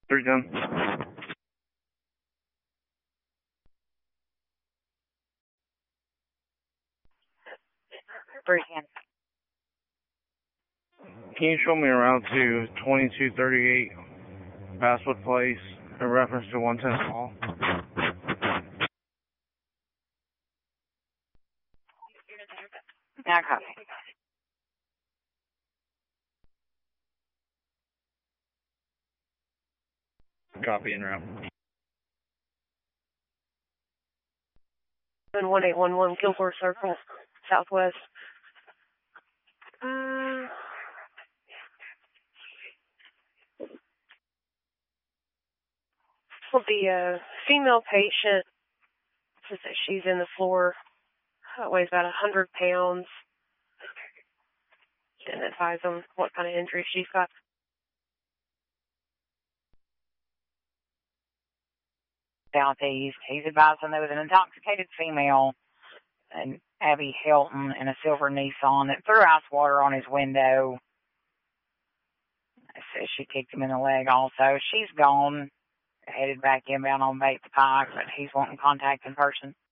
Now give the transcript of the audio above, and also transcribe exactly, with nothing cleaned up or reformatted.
Three ten. Three ten. Can you show me around to twenty-two thirty-eight Basswood Place in reference to one ten call? Yeah, copy. Copy en route. one eight one one Kilgore Circle, Southwest. Um, will be a female patient. Says that she's in the floor. That weighs about one hundred pounds. And advise them what kind of injury she's got. Southeast. He's advising there was an intoxicated female, an Abby Hilton, in a silver Nissan that threw ice water on his window. It says she kicked him in the leg also. She's gone, headed back inbound on Bates Pike, but he's wanting contact in person.